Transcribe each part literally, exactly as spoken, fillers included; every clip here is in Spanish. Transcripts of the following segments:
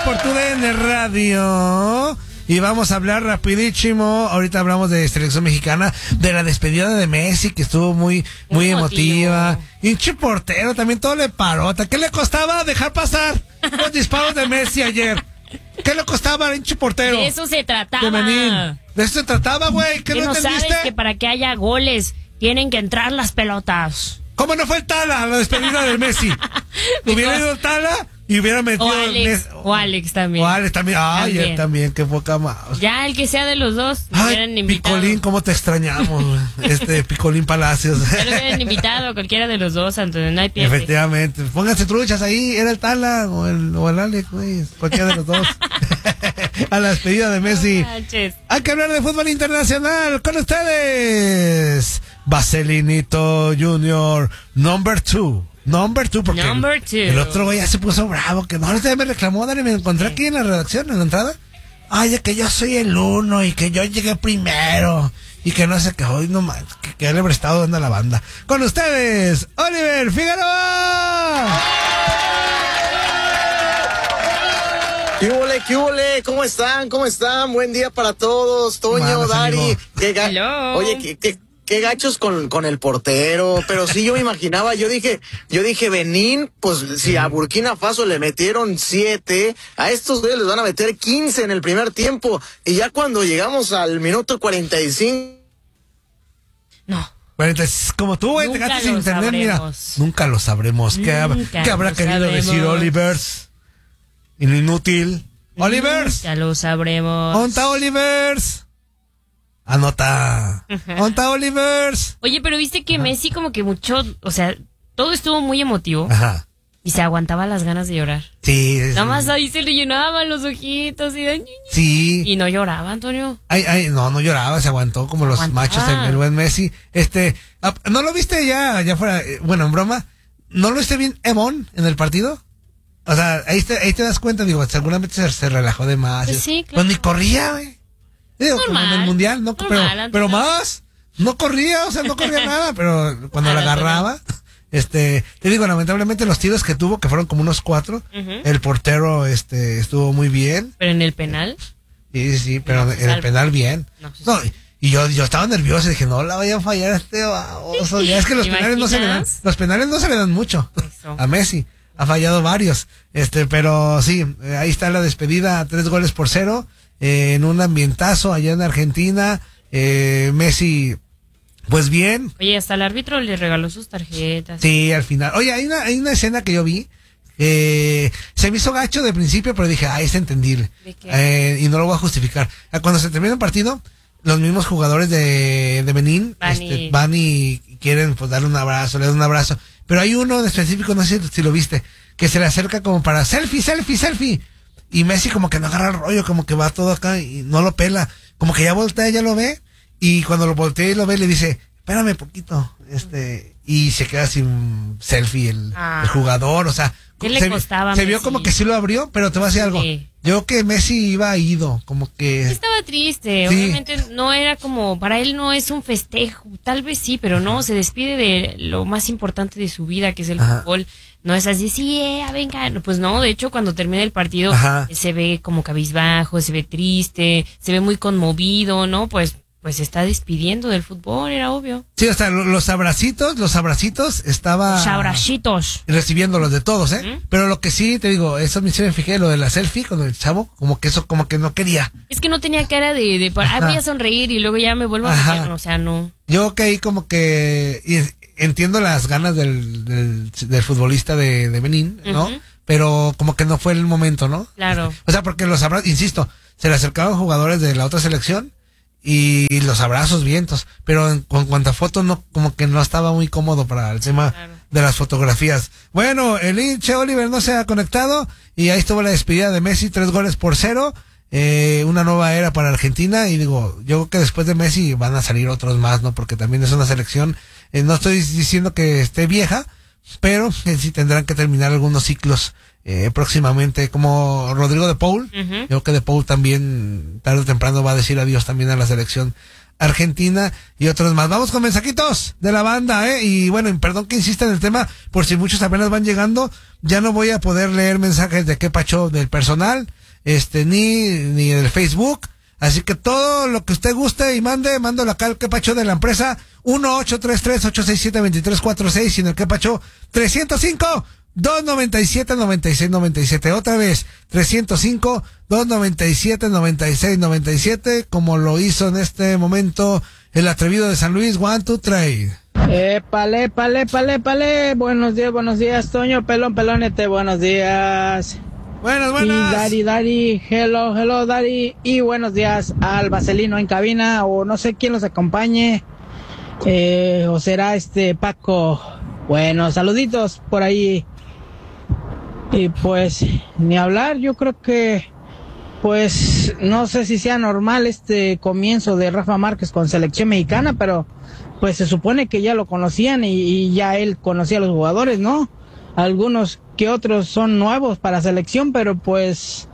por tu D N Radio. Y vamos a hablar rapidísimo. Ahorita hablamos de selección mexicana, de la despedida de Messi, que estuvo muy, muy emotiva. Hinche portero, también todo le paró. ¿Qué le costaba dejar pasar los disparos de Messi ayer? ¿Qué le costaba al hinche portero? De eso se trataba. De Benín. De eso se trataba, güey. ¿Qué ¿Qué no no entendiste? sabes que para que haya goles tienen que entrar las pelotas? ¿Cómo no fue el Tala la despedida del Messi? Hubiera ido Tala y hubiera metido... O Alex, o Alex también. O Alex también. Ay, También. él también, qué poca más. Ya, el que sea de los dos, lo hubieran Ay, invitado. Picolín, cómo te extrañamos, güey. Este, Picolín Palacios. Ya lo hubieran invitado, cualquiera de los dos, Antonio, no hay pierde. Efectivamente. Pónganse truchas ahí, era el Tala o el, o el Alex, güey. Cualquiera de los dos. A la despedida de Messi. No manches. Hay que hablar de fútbol internacional con ustedes. Vaselinito Junior, number two. Number two, porque Number el, two. el otro güey ya se puso bravo, que no, ahorita me reclamó, Dani, me encontré aquí en la redacción, en la entrada. Ay, que yo soy el uno y que yo llegué primero y que no sé qué, hoy no más, que, que le he prestado dando a la banda. Con ustedes, Oliver Figueroa. ¿Qué hule, qué hule? ¿Cómo están? ¿Cómo están? Buen día para todos. Toño, Manos, Dari. amigo. Qué ga- Hello. Oye, qué, qué, qué gachos con, con el portero. Pero sí, yo me imaginaba, yo dije, yo dije, Benín, pues si a Burkina Faso le metieron siete, a estos güeyes les van a meter quince en el primer tiempo. Y ya cuando llegamos al minuto cuarenta y cinco... No. Bueno, entonces, como tú, güey, te Nunca quedaste sin lo internet, mira. sabremos. Nunca lo sabremos. ¿Qué, hab- Nunca ¿qué habrá lo querido sabremos. decir Olivers? Y lo inútil. Olivers. Ya lo sabremos. ¿Onta Olivers? Anota. ¿Onta Olivers? Oye, pero viste que Messi como que mucho, o sea, todo estuvo muy emotivo Ajá. y se aguantaba las ganas de llorar. Sí. Nada más ahí se le llenaban los ojitos y, de- Sí. y no lloraba, Antonio. Ay, ay, no, no lloraba, se aguantó como los Aguantaba. machos el, el buen Messi. Este, ah, ¿no lo viste ya, ya fuera, eh, bueno, en broma? ¿No lo viste bien Emon en el partido? O sea, ahí te, ahí te das cuenta, digo, seguramente se, se relajó de más. Pues sí, Pues claro. ni corría, güey. Digo, como Normal, en el mundial, no, normal, pero, Antonio. pero más, no corría, o sea, no corría nada, pero cuando Ah, la Antonio. agarraba, este, te digo, lamentablemente los tiros que tuvo, que fueron como unos cuatro, Ujú. el portero, este, estuvo muy bien. Pero en el penal, Sí, sí, pero No, en el salvo. penal bien. No, sí, No, y yo, yo estaba nervioso y dije, no la vayan a fallar a este baboso. Ya es que los ¿Te penales no se le dan, imaginas? los penales no se le dan mucho Eso. a Messi. Ha fallado varios. Este, pero sí, eh, ahí está la despedida, tres goles por cero, eh, en un ambientazo allá en Argentina. Eh, Messi, pues bien. oye, hasta el árbitro le regaló sus tarjetas. Sí, al final. Oye, hay una, hay una escena que yo vi. Eh, se me hizo gacho de principio, pero dije, ah, es entendible. ¿De qué? Eh, y no lo voy a justificar. Ah, Cuando se termina el partido, los mismos jugadores de, de Benín Van este, y- van y quieren pues darle un abrazo, le dan un abrazo. Pero hay uno en específico, no sé si lo viste, que se le acerca como para selfie, selfie, selfie. Y Messi como que no agarra el rollo, como que va todo acá y no lo pela. Como que ya voltea, ya lo ve. Y cuando lo voltea y lo ve, le dice, espérame poquito. Este, y se queda sin selfie el, Ah. el jugador, o sea. ¿Qué le se, costaba a se vio Messi? como que sí lo abrió, pero te voy a decir algo. Sí. Yo que Messi iba ido, como que... Estaba triste, Sí. obviamente no era como, para él no es un festejo, tal vez sí, pero no, se despide de lo más importante de su vida, que es el Ajá. fútbol. No es así, sí, eh, venga, no, pues no, de hecho cuando termina el partido Ajá. se ve como cabizbajo, se ve triste, se ve muy conmovido, ¿no? Pues pues se está despidiendo del fútbol, era obvio. Sí, o sea, lo- los abracitos, los abracitos, estaba... Chabrachitos. Recibiéndolos de todos, ¿eh? Ujú. Pero lo que sí, te digo, eso me, sí me fijé, lo de la selfie con el chavo, como que eso, como que no quería. Es que no tenía cara de, de ah, voy a sonreír y luego ya me vuelvo a Ajá. meter, o sea, no. Yo que ahí como que y entiendo las ganas del, del, del futbolista de, de Benín, ¿no? Ujú. Pero como que no fue el momento, ¿no? Claro. O sea, porque los abrazos, insisto, se le acercaban jugadores de la otra selección y los abrazos vientos, pero en, con cuanto a fotos no, como que no estaba muy cómodo para el tema Claro. de las fotografías. Bueno, el hinche Oliver no se ha conectado y ahí estuvo la despedida de Messi, tres goles por cero, eh, una nueva era para Argentina y digo, yo creo que después de Messi van a salir otros más, ¿no? Porque también es una selección, eh, no estoy diciendo que esté vieja, pero eh, sí tendrán que terminar algunos ciclos eh, próximamente, como Rodrigo de Paul. Ujú. Yo creo que de Paul también tarde o temprano va a decir adiós también a la selección Argentina y otros más. Vamos con mensajitos de la banda, ¿eh? Y bueno, perdón que insista en el tema, por si muchos apenas van llegando, ya no voy a poder leer mensajes de qué pacho del personal, este, ni, ni del Facebook. Así que todo lo que usted guste y mande, mándalo acá al quepacho de la empresa uno ocho tres tres ocho seis siete dos tres cuatro seis y en el quepacho trescientos cinco dos noventa y siete noventa y seis noventa y siete. Otra vez, trescientos cinco dos noventa y siete noventa y seis noventa y siete, como lo hizo en este momento el atrevido de San Luis, One, Two, Three. Épale, épale, épale, épale. Buenos días, buenos días, Toño, pelón, pelonete, buenos días. Buenas, buenas. Y Dari, Dari, hello, hello, Dari. Y buenos días al Vaselino en cabina, o no sé quién los acompañe, eh, o será este Paco. Bueno, saluditos por ahí. Y pues, ni hablar, yo creo que, pues, no sé si sea normal este comienzo de Rafa Márquez con selección mexicana, pero pues se supone que ya lo conocían y, y ya él conocía a los jugadores, ¿no? Algunos que otros son nuevos para selección, pero pues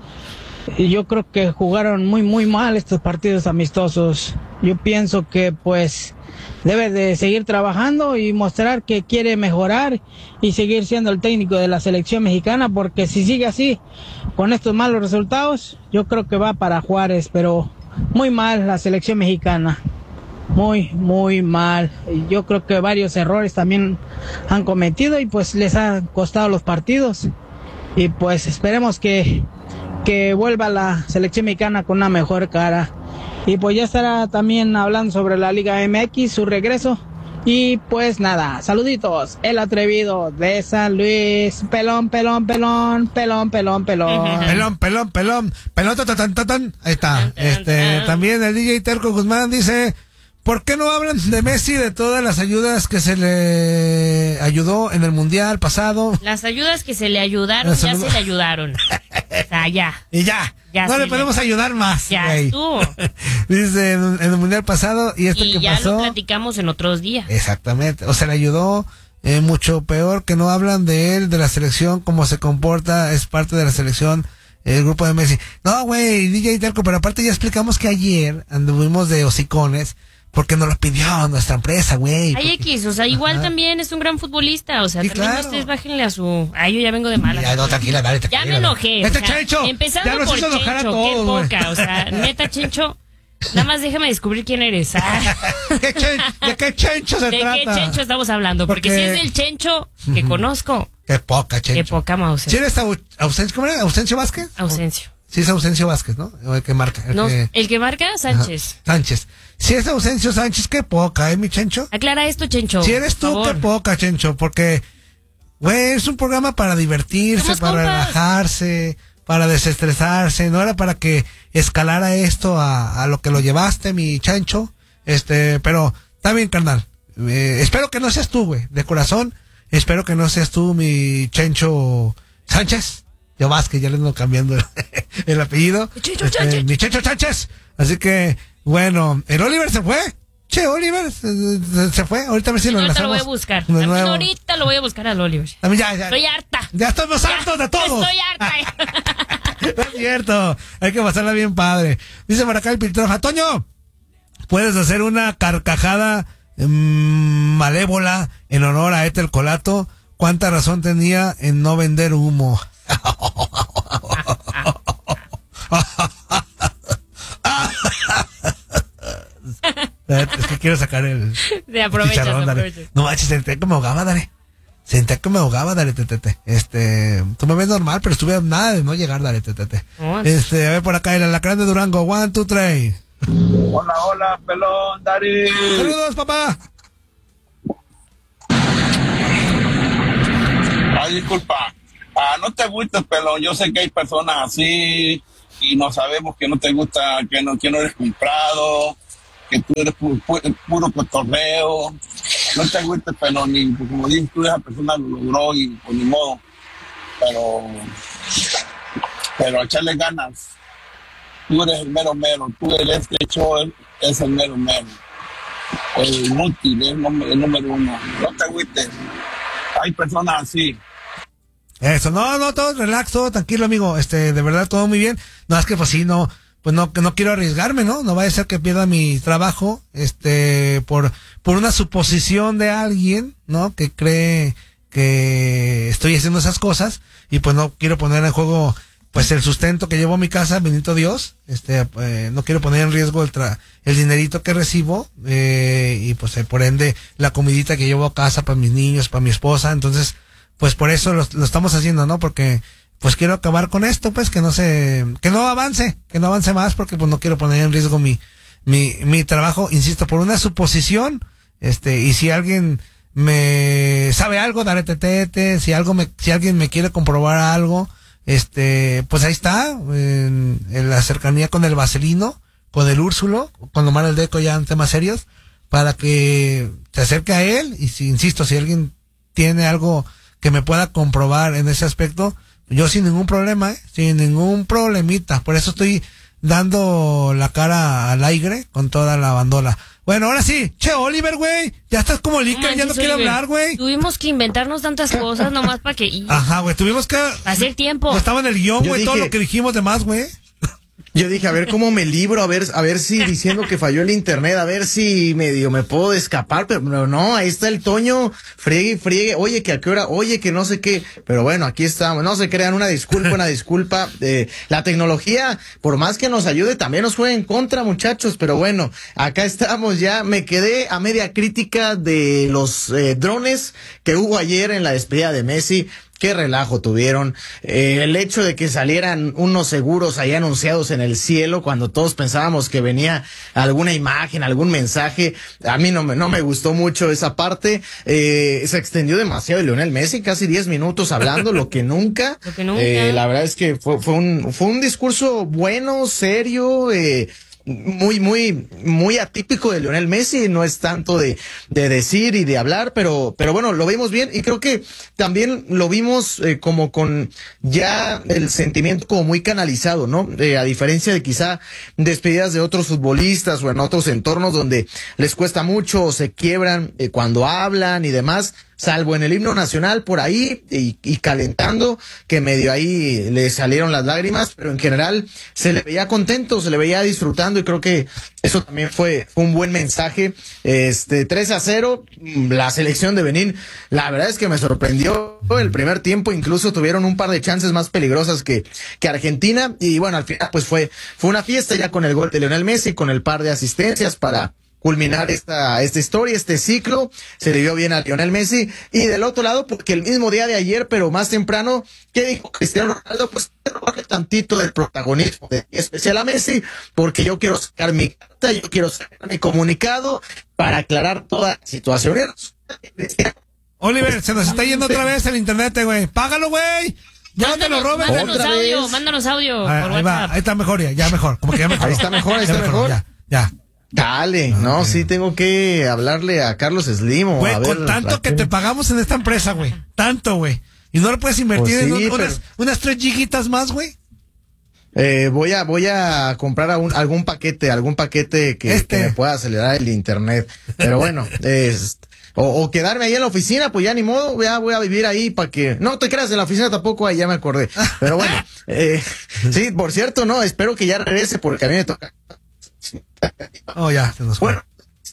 yo creo que jugaron muy muy mal estos partidos amistosos. Yo pienso que pues debe de seguir trabajando y mostrar que quiere mejorar y seguir siendo el técnico de la selección mexicana, porque si sigue así con estos malos resultados, yo creo que va para Juárez, pero muy mal la selección mexicana. Muy, muy mal. Yo creo que varios errores también han cometido y pues les han costado los partidos. Y pues esperemos que, que vuelva la selección mexicana con una mejor cara. Y pues ya estará también hablando sobre la Liga M X, su regreso. Y pues nada, saluditos, el atrevido de San Luis. Pelón, pelón, pelón, pelón, pelón, pelón. Pelón, pelón, pelón, pelón, tan, tan, tan, tan. Ahí está. Este, también el D J Terco Guzmán dice: ¿por qué no hablan de Messi, de todas las ayudas que se le ayudó en el Mundial pasado? Las ayudas que se le ayudaron, ya se le ayudaron. O sea, ya. Y ya. ya no le podemos le... ayudar más. Ya güey. estuvo. Dice en, en el Mundial pasado y esto y que ya pasó. Lo platicamos en otros días. Exactamente. O sea, le ayudó eh, mucho peor que no hablan de él, de la selección, cómo se comporta, es parte de la selección. El grupo de Messi. No, güey, D J Terco, pero aparte ya explicamos que ayer anduvimos de hocicones. Porque nos lo pidió nuestra empresa, güey. Hay X, o sea, igual Ajá. también es un gran futbolista, o sea, sí, también claro. Ustedes bájenle a su... Ay, yo ya vengo de malas. Ya, no, tranquila, dale, tranquila. Ya me enojé. Este o sea, Chencho, empezando ya nos por hizo enojar Chencho, a todos, qué poca, o sea, neta, Chencho, nada más déjame descubrir quién eres. Ah. ¿Qué chen, ¿De qué Chencho se ¿De trata? ¿De qué Chencho estamos hablando? Porque, Porque si es del Chencho que conozco. Qué poca, Chencho. Qué poca, Mauser. ¿Sí eres Ausencio, ¿cómo era? ¿Ausencio Vázquez? Ausencio. Sí, es Ausencio Vázquez, ¿no? O el que marca. El no, que... el que marca, Sánchez. Ajá. Sánchez. Si es Ausencio Sánchez, qué poca, ¿eh, mi Chencho? Aclara esto, Chencho. Si eres tú, qué poca, Chencho, porque, güey, es un programa para divertirse, Somos para compas. relajarse, para desestresarse, no era para que escalara esto a, a lo que lo llevaste, mi Chencho. Este, pero, está bien, carnal. Eh, espero que no seas tú, güey, de corazón. Espero que no seas tú, mi Chencho Sánchez. Yo Vázquez, ya le ando cambiando el, el apellido. Chencho este, Sánchez. Mi Chencho Sánchez. Así que, bueno, el Oliver se fue. Che, Oliver se, se fue. Ahorita a ver si sí, lo enlazamos. Ahorita lo voy a buscar. También ahorita lo voy a buscar al Oliver. También ya, ya. Estoy harta. Ya estamos hartos de todo. Estoy harta. No es cierto. Hay que pasarla bien padre. Dice por acá el Piltroja: Toño, ¿puedes hacer una carcajada mmm, malévola en honor a Ethel Colato? ¿Cuánta razón tenía en no vender humo? Es que quiero sacar el de aprovecha, no manches, senté que me ahogaba, dale. Senté que me ahogaba, dale, tete. Este, tú me ves normal, pero estuve a nada de no llegar, dale, tete. Oh, este, a ver por acá, el alacrán de Durango, one, two, three. Hola, hola, pelón, Dari. Saludos, papá. Ay, disculpa. Ah, no te agüites, pelón. Yo sé que hay personas así y no sabemos que no te gusta, que no, que no eres comprado, que tú eres pu pu puro cotorreo. No te agüites, pelón. Ni, como dices, tú esa persona lo logró y pues ni modo. Pero, pero echarle ganas. Tú eres el mero mero. Tú eres este hecho, es el mero mero. El inútil, es el número uno. No te agüites. Hay personas así. Eso, no, no, todo relax, todo tranquilo, amigo. Este, de verdad, todo muy bien. No, es que pues sí, no, pues no, que no quiero arriesgarme, ¿no? No vaya a ser que pierda mi trabajo, este, por, por una suposición de alguien, ¿no? Que cree que estoy haciendo esas cosas y pues no quiero poner en juego, pues el sustento que llevo a mi casa, bendito Dios, este, eh, no quiero poner en riesgo el tra el dinerito que recibo, eh, y pues eh, por ende la comidita que llevo a casa para mis niños, para mi esposa, entonces, pues por eso lo, lo estamos haciendo, ¿no? Porque pues quiero acabar con esto, pues que no se, que no avance, que no avance más, porque pues no quiero poner en riesgo mi, mi, mi trabajo, insisto, por una suposición, este, y si alguien me sabe algo, daré tetete, si algo me, si alguien me quiere comprobar algo, este, pues ahí está, en, en la cercanía con el Vaselino, con el Úrsulo, con Omar el Deco ya en temas serios, para que se acerque a él, y si, insisto, si alguien tiene algo que me pueda comprobar en ese aspecto, yo sin ningún problema, ¿eh? Sin ningún problemita. Por eso estoy dando la cara al aire con toda la bandola. Bueno, ahora sí. Che, Oliver, güey. Ya estás como lica, No ya no quiero hablar, güey. Tuvimos que inventarnos tantas cosas nomás para que... Ajá, güey. Tuvimos que... hacer tiempo. No estaba en el guión, Yo güey. Todo dije- lo que dijimos de más, güey. Yo dije, a ver cómo me libro, a ver, a ver si diciendo que falló el internet, a ver si medio me puedo escapar, pero no, no, ahí está el Toño, friegue y friegue, oye, que a qué hora, oye, que no sé qué, pero bueno, aquí estamos, no se crean, una disculpa, una disculpa, eh, la tecnología, por más que nos ayude, también nos juega en contra, muchachos, pero bueno, acá estamos ya, me quedé a media crítica de los eh, drones que hubo ayer en la despedida de Messi. Qué relajo tuvieron. Eh, el hecho de que salieran unos seguros ahí anunciados en el cielo cuando todos pensábamos que venía alguna imagen, algún mensaje. A mí no me, no me gustó mucho esa parte. Eh, se extendió demasiado de Lionel Messi, casi diez minutos hablando, lo que nunca. Lo que nunca. Eh, la verdad es que fue, fue un, fue un discurso bueno, serio, eh, muy, muy, muy atípico de Lionel Messi, no es tanto de, de decir y de hablar, pero, pero bueno, lo vimos bien y creo que también lo vimos eh, como con ya el sentimiento como muy canalizado, ¿no? Eh, a diferencia de quizá despedidas de otros futbolistas o en otros entornos donde les cuesta mucho o se quiebran eh, cuando hablan y demás, salvo en el himno nacional por ahí y, y calentando, que medio ahí le salieron las lágrimas, pero en general se le veía contento, se le veía disfrutando y creo que eso también fue, fue un buen mensaje. Este tres a cero, la selección de Benín, la verdad es que me sorprendió el primer tiempo, incluso tuvieron un par de chances más peligrosas que, que Argentina y bueno, al final pues fue, fue una fiesta ya con el gol de Lionel Messi, con el par de asistencias para culminar esta, esta historia, este ciclo, se le vio bien a Lionel Messi, y del otro lado, porque el mismo día de ayer, pero más temprano, ¿qué dijo Cristiano Ronaldo? Pues robarle tantito del protagonismo, de, especial a Messi, porque yo quiero sacar mi carta, yo quiero sacar mi comunicado para aclarar toda la situación. Oliver, se nos está yendo otra vez el internet, güey. Págalo, güey. Ya no te lo robes. Mándanos Otra audio, vez. mándanos audio Ahí, por ahí va, WhatsApp. ahí está mejor ya, ya mejor, como que ya mejor. Ahí está mejor, ahí Ya está mejor. Ya, ya. Dale, no, ok. sí tengo que hablarle a Carlos Slim o Güey, a ver. con tanto a que quién- te pagamos en esta empresa, güey. Tanto, güey. Y no lo puedes invertir Pues en sí, un- pero- unas, unas tres gigitas más, güey. Eh, voy a voy a comprar a un- algún paquete, algún paquete que, Este. que me pueda acelerar el internet. Pero bueno, es, o, o quedarme ahí en la oficina, pues ya ni modo, ya voy a vivir ahí para que... No te creas, en la oficina tampoco, ahí ya me acordé. Pero bueno, eh, sí, por cierto, no, espero que ya regrese porque a mí me toca. Oh, ya, se nos fue. Bueno.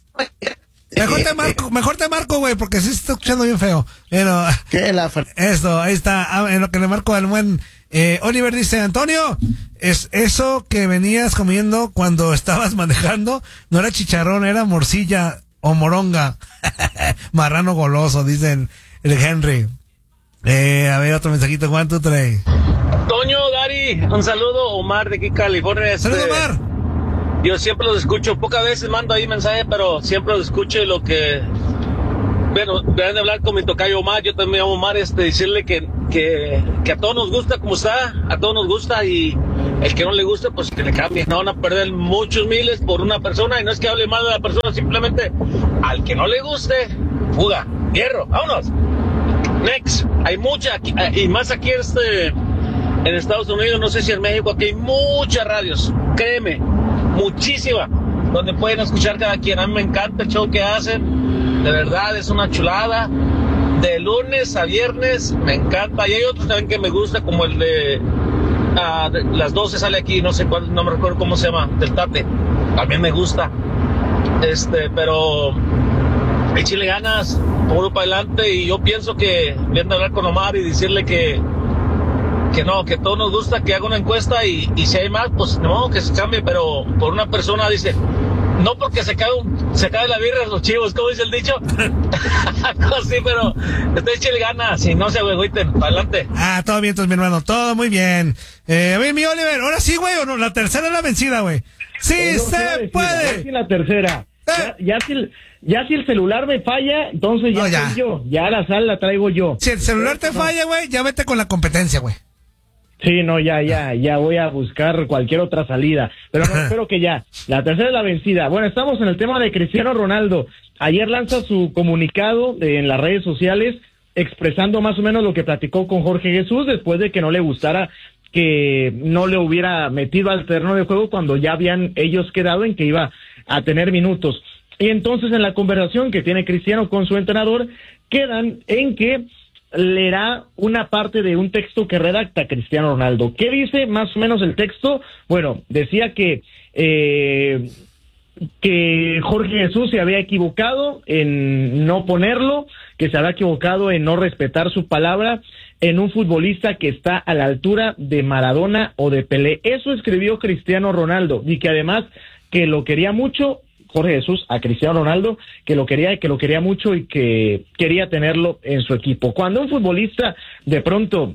Mejor te marco, mejor te marco, güey, porque sí se está escuchando bien feo. Pero, ¿Qué la esto, ahí está, ah, en lo que le marco al buen eh, Oliver dice, Antonio, es eso que venías comiendo cuando estabas manejando, no era chicharrón, era morcilla o moronga. Marrano goloso, dicen el Henry. Eh, a ver, otro mensajito, one, two, three. Toño, Dari, un saludo, Omar de aquí, California. Este, Saludos, Omar. Yo siempre los escucho, pocas veces mando ahí mensaje, pero siempre los escucho y lo que... Bueno, deben de hablar con mi tocayo Omar, yo también me llamo Omar, este, decirle que, que, que a todos nos gusta como está, a todos nos gusta y el que no le gusta, pues que le cambie. No van a perder muchos miles por una persona y no es que hable mal de la persona, simplemente al que no le guste, fuga, hierro, vámonos. Next, hay mucha, aquí, y más aquí este, en Estados Unidos, no sé si en México, aquí hay muchas radios, créeme, muchísima, donde pueden escuchar cada quien. A mí me encanta el show que hacen, de verdad es una chulada, de lunes a viernes, me encanta, y hay otros también que me gusta, como el de Ah, de- las doce sale aquí, no sé cuál, no me recuerdo cómo se llama, del Tate. También me gusta. Este, pero échale ganas, puro para adelante. Y yo pienso que viendo a hablar con Omar y decirle que, que no, que todos nos gusta que haga una encuesta y, y si hay más, pues no, que se cambie. Pero por una persona dice, no porque se cae, un, se cae la birra los chivos, ¿cómo dice el dicho? Sí, pero usted échale ganas y no se agüiten, para adelante. Ah, todo bien, entonces, mi hermano, todo muy bien. Eh, a ver, mi Oliver, ahora sí, güey, o no, la tercera es la vencida, güey. Sí Yo no quiero se decir, puede. ya si la tercera. Ya, ya si el, ya si el celular me falla, entonces ya No, ya. soy yo. Ya la sal la traigo yo. Si el celular te falla, güey, ya vete con la competencia, güey. Sí, no, ya, ya, ya voy a buscar cualquier otra salida. Pero no, espero que ya. La tercera es la vencida. Bueno, estamos en el tema de Cristiano Ronaldo. Ayer lanza su comunicado en las redes sociales expresando más o menos lo que platicó con Jorge Jesús después de que no le gustara que no le hubiera metido al terreno de juego cuando ya habían ellos quedado en que iba a tener minutos. Y entonces en la conversación que tiene Cristiano con su entrenador, quedan en que leerá una parte de un texto que redacta Cristiano Ronaldo. ¿Qué dice más o menos el texto? Bueno, decía que eh, que Jorge Jesús se había equivocado en no ponerlo, que se había equivocado en no respetar su palabra en un futbolista que está a la altura de Maradona o de Pelé. Eso escribió Cristiano Ronaldo, y que además que lo quería mucho Jorge Jesús a Cristiano Ronaldo, que lo quería y que lo quería mucho y que quería tenerlo en su equipo. Cuando un futbolista de pronto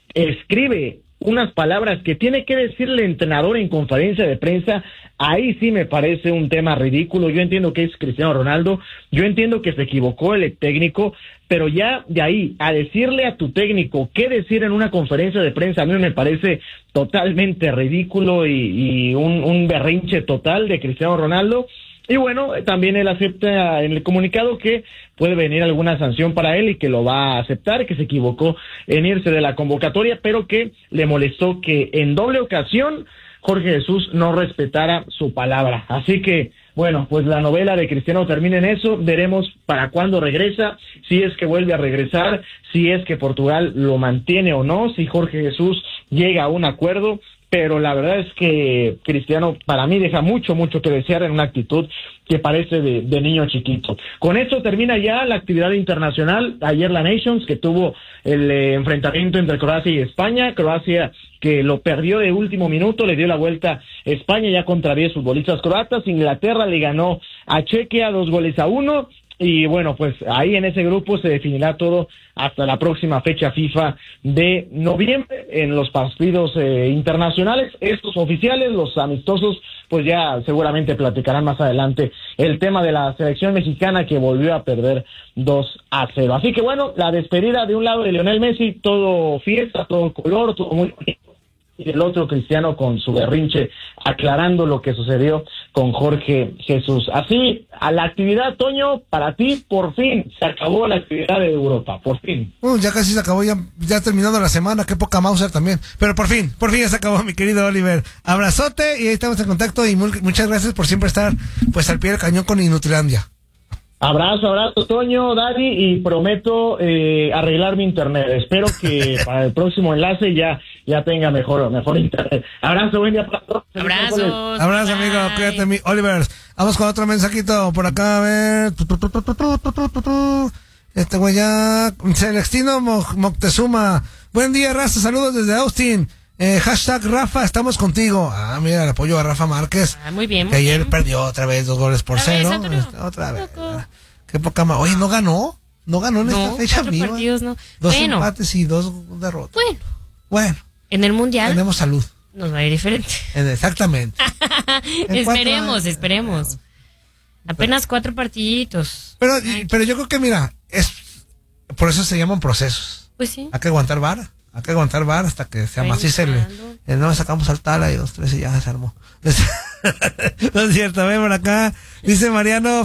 escribe unas palabras que tiene que decirle el entrenador en conferencia de prensa, ahí sí me parece un tema ridículo. Yo entiendo que es Cristiano Ronaldo, yo entiendo que se equivocó el técnico, pero ya de ahí a decirle a tu técnico qué decir en una conferencia de prensa, a mí me parece totalmente ridículo y, y un, un berrinche total de Cristiano Ronaldo. Y bueno, también él acepta en el comunicado que puede venir alguna sanción para él y que lo va a aceptar, que se equivocó en irse de la convocatoria, pero que le molestó que en doble ocasión Jorge Jesús no respetara su palabra. Así que, bueno, pues la novela de Cristiano termina en eso. Veremos para cuándo regresa, si es que vuelve a regresar, si es que Portugal lo mantiene o no, si Jorge Jesús llega a un acuerdo. Pero la verdad es que Cristiano para mí deja mucho, mucho que desear en una actitud que parece de, de niño chiquito. Con esto termina ya la actividad internacional. Ayer la Nations, que tuvo el eh, enfrentamiento entre Croacia y España. Croacia que lo perdió de último minuto, le dio la vuelta a España ya contra diez futbolistas croatas. Inglaterra le ganó a Chequia dos goles a uno. Y bueno, pues ahí en ese grupo se definirá todo hasta la próxima fecha FIFA de noviembre en los partidos eh, internacionales. Estos oficiales, los amistosos, pues ya seguramente platicarán más adelante el tema de la selección mexicana que volvió a perder dos a cero. Así que bueno, la despedida de un lado de Lionel Messi, todo fiesta, todo color, todo muy bonito. Y del otro Cristiano con su berrinche aclarando lo que sucedió con Jorge Jesús. Así, a la actividad, Toño, para ti, por fin, se acabó la actividad de Europa, por fin. Uh, ya casi se acabó, ya, ya terminando la semana, qué poca Mauser también. Pero por fin, por fin ya se acabó, mi querido Oliver. Abrazote y ahí estamos en contacto y muy, muchas gracias por siempre estar pues al pie del cañón con Inutrilandia. Abrazo, abrazo, Toño, Daddy, y prometo eh, arreglar mi internet. Espero que para el próximo enlace ya ya tenga mejor mejor internet. Abrazo, buen día para todos. Abrazos. Abrazo, amigo, cuídate, mi Oliver. Vamos con otro mensajito por acá, a ver. Este güey ya. Celestino Moctezuma. Buen día, raza, saludos desde Austin. Eh, hashtag Rafa, estamos contigo. Ah, mira, el apoyo a Rafa Márquez. Ah, muy bien, muy que ayer bien. perdió otra vez dos goles por Otra vez, cero. Antonio. Este, otra vez. Loco. Qué poca más. Oye, no ganó. No ganó en No, esta fecha cuatro viva. partidos no. Dos Bueno. empates y dos derrotas. Bueno, Bueno, en el mundial tenemos salud. nos va a ir diferente. En- Exactamente. En cuatro Esperemos, años. esperemos. Apenas cuatro partiditos. Pero, y- pero yo creo que, mira, es por eso se llaman procesos. Pues sí. Hay que aguantar vara. Hay que aguantar vara hasta que se amacice el, Reiniciando. el- no sacamos al Tala y dos, tres y ya se armó. No es cierto, ven por acá. Dice Mariano